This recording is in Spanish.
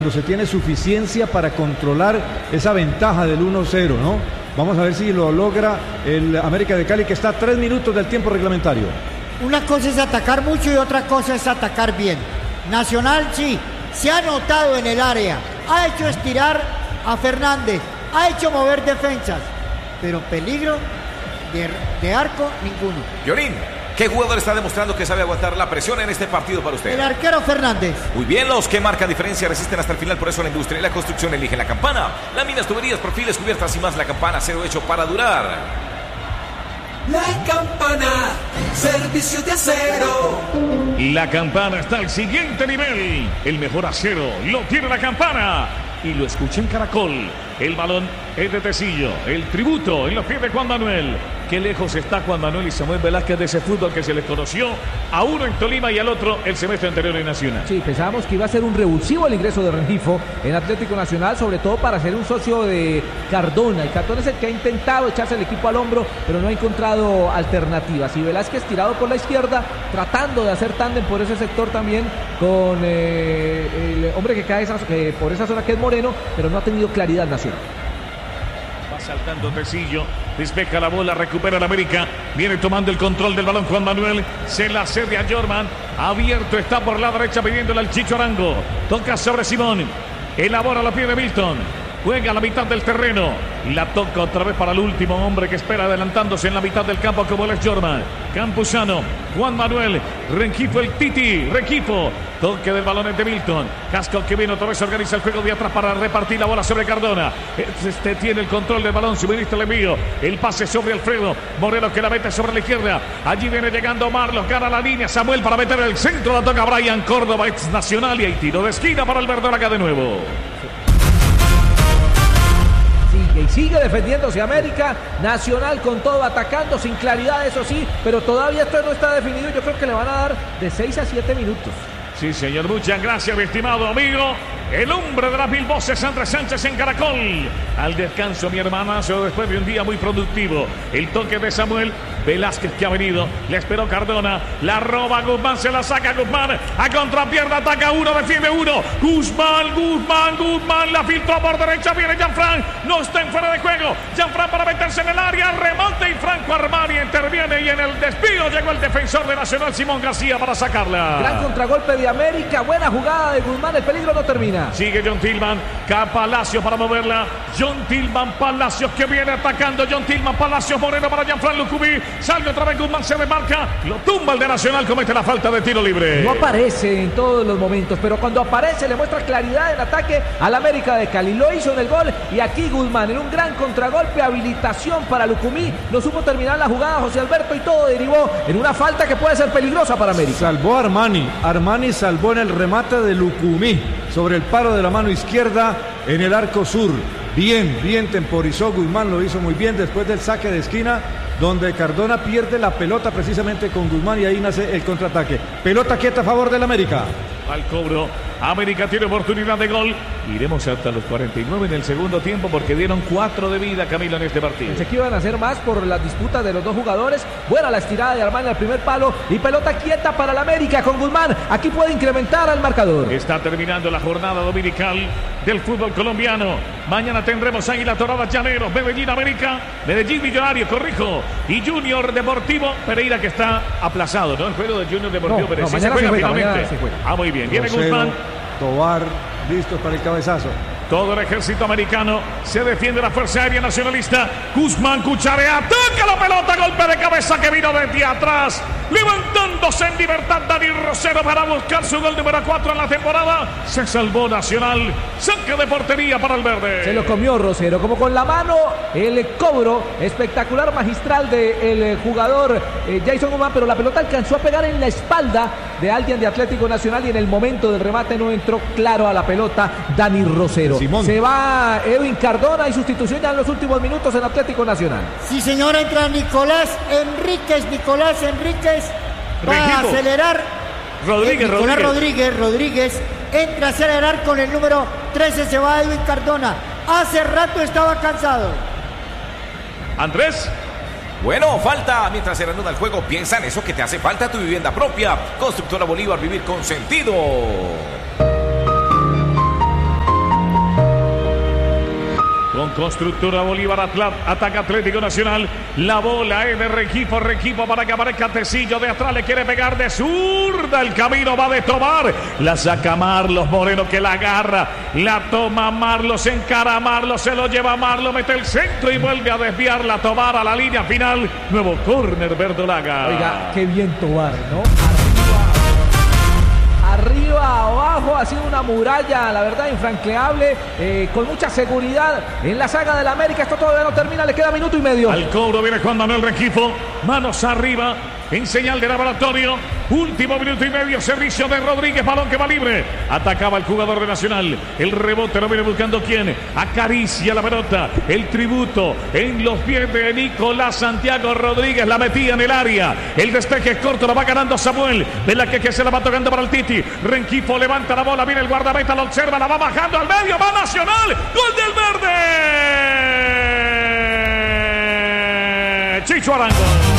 se tiene suficiencia para controlar esa ventaja del 1-0, ¿no? Vamos a ver si lo logra el América de Cali, que está a 3 minutos del tiempo reglamentario. Una cosa es atacar mucho y otra cosa es atacar bien. Nacional sí, se ha notado en el área, ha hecho estirar a Fernández, ha hecho mover defensas, pero peligro de arco ninguno. Llorín, ¿qué jugador está demostrando que sabe aguantar la presión en este partido para usted? El arquero Fernández. Muy bien, los que marcan diferencia resisten hasta el final, por eso la industria y la construcción eligen La Campana. Láminas, tuberías, perfiles, cubiertas y más. La Campana, acero hecho para durar. La Campana, servicio de acero. La Campana está al siguiente nivel. El mejor acero lo tiene La Campana. Y lo escuché en Caracol. El balón es de Tecillo. El tributo en los pies de Juan Manuel. Qué lejos está Juan Manuel y Samuel Velázquez de ese fútbol que se les conoció a uno en Tolima y al otro el semestre anterior en Nacional. Sí, pensábamos que iba a ser un revulsivo el ingreso de Rengifo en Atlético Nacional, sobre todo para ser un socio de Cardona. Y Cardona es el que ha intentado echarse el equipo al hombro, pero no ha encontrado alternativas. Y Velázquez tirado por la izquierda, tratando de hacer tándem por ese sector también con el hombre que cae por esa zona, que es Moreno, pero no ha tenido claridad Nacional. Va saltando Tecillo, despeja la bola, recupera el América, viene tomando el control del balón Juan Manuel, se la cede a Jorman, abierto está por la derecha pidiéndole al Chicho Arango, toca sobre Simón, elabora la pie de Milton, juega a la mitad del terreno, la toca otra vez para el último hombre que espera adelantándose en la mitad del campo como él es Jorman, Campuzano, Juan Manuel, Rengifo el Titi, Rengifo, toque del balón de Milton, Casco que viene otra vez, organiza el juego de atrás para repartir la bola sobre Cardona, este tiene el control del balón, suministra el envío, el pase sobre Alfredo, Moreno que la mete sobre la izquierda, allí viene llegando Marlos, gana la línea, Samuel para meter el centro, la toca Brian Córdoba, ex Nacional, y hay tiro de esquina para el Verdón acá de nuevo. Y sigue defendiéndose América, Nacional con todo, atacando sin claridad, eso sí, pero todavía esto no está definido. Yo creo que le van a dar de 6 a 7 minutos. Sí, señor, muchas gracias, mi estimado amigo. El hombre de las 1000 voces, Andrés Sánchez en Caracol. Al descanso, mi hermanazo, después de un día muy productivo. El toque de Samuel Velázquez que ha venido. Le esperó Cardona. La roba Guzmán, se la saca Guzmán. A contrapierna, ataca uno, defiende uno. Guzmán. La filtró por derecha. Viene Jean-Franc. No está en fuera de juego. Jean-Franc para meterse en el área. Remonte y Franco Armani interviene. Y en el desvío llegó el defensor de Nacional, Simón García, para sacarla. Gran contragolpe de América. Buena jugada de Guzmán. El peligro no termina. Sigue John Tillman, Palacios para moverla. John Tillman, Palacios que viene atacando. John Tillman, Palacios, Moreno para Jean-Franc Lucumí. Sale otra vez Guzmán, se desmarca. Lo tumba el de Nacional, comete la falta de tiro libre. No aparece en todos los momentos, pero cuando aparece le muestra claridad en ataque al América de Cali. Lo hizo en el gol y aquí Guzmán en un gran contragolpe, habilitación para Lucumí. No supo terminar la jugada José Alberto y todo derivó en una falta que puede ser peligrosa para América. Salvó a Armani. Armani salvó en el remate de Lucumí sobre el paro de la mano izquierda en el arco sur. Bien temporizó Guzmán, lo hizo muy bien después del saque de esquina, donde Cardona pierde la pelota precisamente con Guzmán y ahí nace el contraataque. Pelota quieta a favor del América. Al cobro, América tiene oportunidad de gol. Iremos hasta los 49 en el segundo tiempo porque dieron 4 de vida, Camilo, en este partido. Pensé que iban a hacer más por las disputas de los dos jugadores. Buena la estirada de Armani al primer palo y pelota quieta para el América con Guzmán. Aquí puede incrementar al marcador. Está terminando la jornada dominical del fútbol colombiano. Mañana tendremos Águila Dorada Llaneros, Medellín América, Medellín Millonario, corrijo, y Junior Deportivo Pereira, que está aplazado, ¿no? El juego de Junior Deportivo Pereira. Sí, se juega finalmente. Muy bien. Viene Rosero, Guzmán. Tobar, listos para el cabezazo. Todo el ejército americano se defiende la Fuerza Aérea Nacionalista. Guzmán cucharea, toca la pelota, golpe de cabeza que vino desde atrás. Levantándose en libertad Dani Rosero para buscar su gol número 4 en la temporada. Se salvó Nacional. Saque de portería para el verde. Se lo comió Rosero, como con la mano, el cobro espectacular, magistral del jugador Jason Guzmán, pero la pelota alcanzó a pegar en la espalda de alguien de Atlético Nacional y en el momento del remate no entró claro a la pelota Dani Rosero. Simón. Se va Edwin Cardona y sustitución ya en los últimos minutos en Atlético Nacional. Sí, señor, entra Nicolás Enríquez va a acelerar. Rodríguez entra a acelerar con el número 13, se va Edwin Cardona. Hace rato estaba cansado. Andrés. Bueno, falta. Mientras se reanuda el juego, piensa en eso que te hace falta, tu vivienda propia. Constructora Bolívar, vivir con sentido. Constructora Bolívar, ataca Atlético Nacional. La bola es de Rengifo para que aparezca Tecillo. De atrás le quiere pegar de zurda. El camino va de Tobar. La saca Marlos Moreno, que la agarra. La toma Marlos, encara a Marlos, se lo lleva a Marlos, mete el centro y vuelve a desviar la Tobar a la línea final. Nuevo córner Verdolaga. Oiga, qué bien Tobar, ¿no? Arriba, abajo, ha sido una muralla, la verdad, infranqueable, con mucha seguridad en la saga del América. Esto todavía no termina, le queda minuto y medio. Al cobro viene Juan Manuel Rengifo, manos arriba, en señal de laboratorio. Último minuto y medio, servicio de Rodríguez, balón que va libre. Atacaba el jugador de Nacional. El rebote lo viene buscando quién. Acaricia la pelota. El tributo en los pies de Nicolás Santiago Rodríguez. La metía en el área. El despeje es corto, la va ganando Samuel. De la que se la va tocando para el Titi. Rengifo levanta la bola, viene el guardameta, lo observa, la va bajando al medio. Va Nacional. Gol del verde. Chicho Arango.